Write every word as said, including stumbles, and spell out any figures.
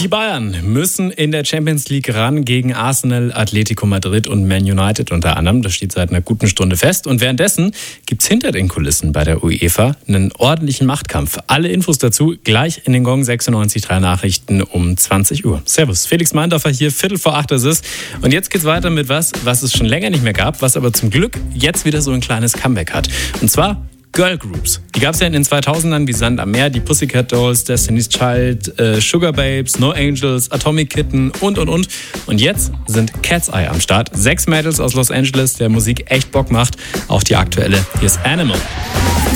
Die Bayern müssen in der Champions League ran gegen Arsenal, Atletico Madrid und Man United unter anderem. Das steht seit einer guten Stunde fest. Und währenddessen gibt es hinter den Kulissen bei der UEFA einen ordentlichen Machtkampf. Alle Infos dazu gleich in den Gong sechsundneunzig Komma drei Nachrichten um zwanzig Uhr. Servus, Felix Meindorfer hier, Viertel vor acht ist es. Und jetzt geht's weiter mit was, was es schon länger nicht mehr gab, was aber zum Glück jetzt wieder so ein kleines Comeback hat. Und zwar Girl Groups. Die gab es ja in den zweitausendern wie Sand am Meer. Die Pussycat Dolls, Destiny's Child, äh, Sugar Babes, No Angels, Atomic Kitten und, und, und. Und jetzt sind Cat's Eye am Start. Sechs Mädels aus Los Angeles, der Musik echt Bock macht. Auch die aktuelle. Hier ist Animal.